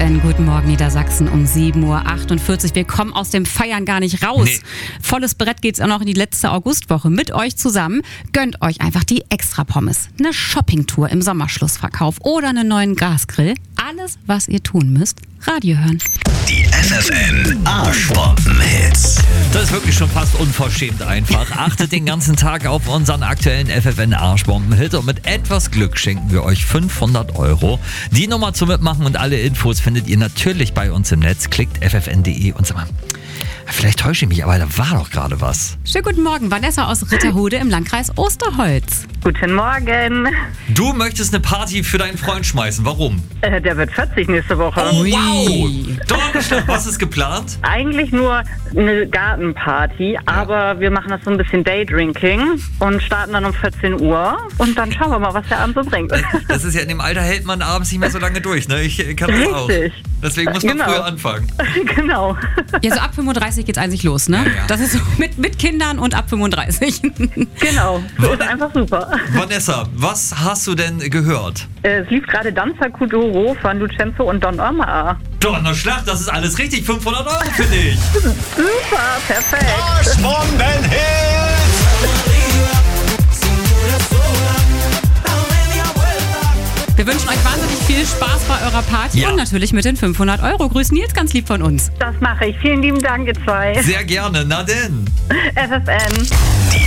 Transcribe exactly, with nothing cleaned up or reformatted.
N, guten Morgen Niedersachsen um sieben Uhr achtundvierzig. Wir kommen aus dem Feiern gar nicht raus. Nee. Volles Brett geht's auch noch in die letzte Augustwoche. Mit euch zusammen gönnt euch einfach die Extra-Pommes, eine Shoppingtour im Sommerschlussverkauf oder einen neuen Gasgrill. Alles, was ihr tun müsst, Radio hören. Die F F N Arschbomben-Hits. Das ist wirklich schon fast unverschämt einfach. Achtet den ganzen Tag auf unseren aktuellen F F N Arschbomben-Hit und mit etwas Glück schenken wir euch fünfhundert Euro. Die Nummer zum Mitmachen und alle Infos findet ihr natürlich bei uns im Netz. Klickt f f n punkt d e und sag mal, vielleicht täusche ich mich, aber da war doch gerade was. Schönen guten Morgen, Vanessa aus Ritterhude im Landkreis Osterholz. Guten Morgen. Du möchtest eine Party für deinen Freund schmeißen. Warum? Äh, der wird vierzig nächste Woche. Oh, wow! Donnerstadt, was ist geplant? Eigentlich nur eine Gartenparty, ja. aber wir machen das so ein bisschen Daydrinking und starten dann um vierzehn Uhr und dann schauen wir mal, was der Abend so bringt. Das ist ja in dem Alter, hält man abends nicht mehr so lange durch, ne? Ich kann das Richtig. auch. Deswegen muss man genau. früher anfangen. Genau. Ja, so ab fünfunddreißig geht's eigentlich los, ne? Ja, ja. Das ist so mit, mit Kindern und ab fünfunddreißig. Genau, das ist einfach super. Vanessa, was hast du denn gehört? Äh, es lief gerade Danza Kuduro von Lucenzo und Don Omar. Donnerschlag, das ist alles richtig. fünfhundert Euro für dich. Super, perfekt. Arschbomben-Hits. Wir wünschen euch wahnsinnig viel Spaß bei eurer Party Ja. und natürlich mit den fünfhundert Euro. Grüßen Nils ganz lieb von uns. Das mache ich. Vielen lieben Dank, ihr zwei. Sehr gerne. Na denn. F F N.